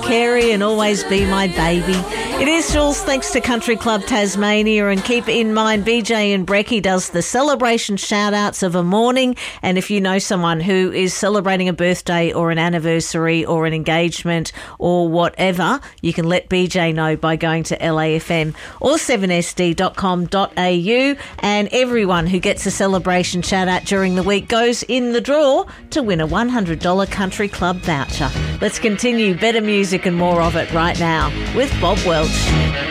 Carey and Always Be My Baby. It is Jules, thanks to Country Club Tasmania, and keep in mind BJ and Brecky does the celebration shout-outs of a morning, and if you know someone who is celebrating a birthday or an anniversary or an engagement or whatever, you can let BJ know by going to LAFM or 7sd.com.au, and everyone who gets a celebration shout-out during the week goes in the draw to win a $100 Country Club voucher. Let's continue better music and more of it right now with Bob Welch.